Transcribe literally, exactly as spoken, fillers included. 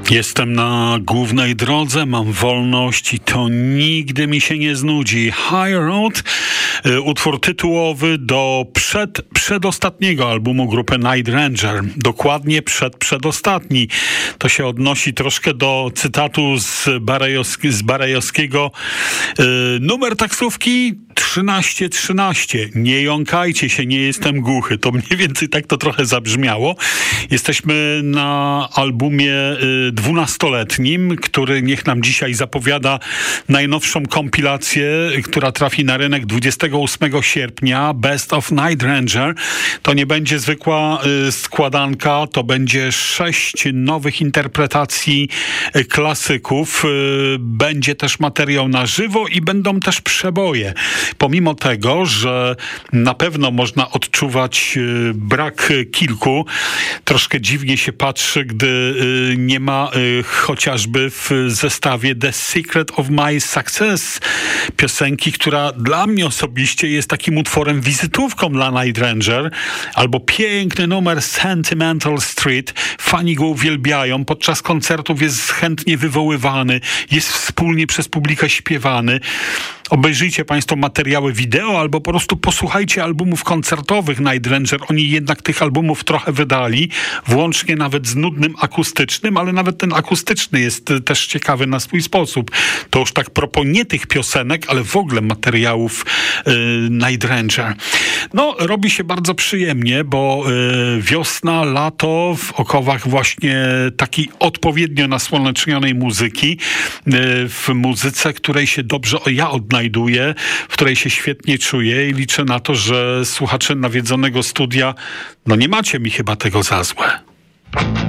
Jestem na głównej drodze, mam wolność i to nigdy mi się nie znudzi. High Road, utwór tytułowy do przed, przedostatniego albumu grupy Night Ranger. Dokładnie przed, przedostatni. To się odnosi troszkę do cytatu z, Barejowski, z Barejowskiego. Yy, numer taksówki trzynaście trzynaście. Nie jąkajcie się, nie jestem głuchy. To mniej więcej tak to trochę zabrzmiało. Jesteśmy na albumie y, dwunastoletnim, który niech nam dzisiaj zapowiada najnowszą kompilację, która trafi na rynek dwudziestego ósmego sierpnia. Best of Night Ranger. To nie będzie zwykła y, składanka, to będzie sześć nowych interpretacji y, klasyków. Y, będzie też materiał na żywo i będą też przeboje. Pomimo tego, że na pewno można odczuwać y, brak kilku, troszkę dziwnie się patrzy, gdy y, nie ma y, chociażby w zestawie The Secret of My Success piosenki, która dla mnie osobiście jest takim utworem wizytówką dla Night Ranger, albo piękny numer Sentimental Street. Fani go uwielbiają, podczas koncertów jest chętnie wywoływany, jest wspólnie przez publikę śpiewany. Obejrzyjcie Państwo materiały wideo albo po prostu posłuchajcie albumów koncertowych Night Ranger. Oni jednak tych albumów trochę wydali, włącznie nawet z nudnym akustycznym, ale nawet ten akustyczny jest też ciekawy na swój sposób. To już tak propos nie tych piosenek, ale w ogóle materiałów yy, Night Ranger. No, robi się bardzo przyjemnie, bo yy, wiosna, lato, w okowach właśnie takiej odpowiednio nasłonecznionej muzyki, yy, w muzyce, której się dobrze ja odnajduję, w której się świetnie czuję i liczę na to, że słuchacze nawiedzonego studia, no nie macie mi chyba tego za złe.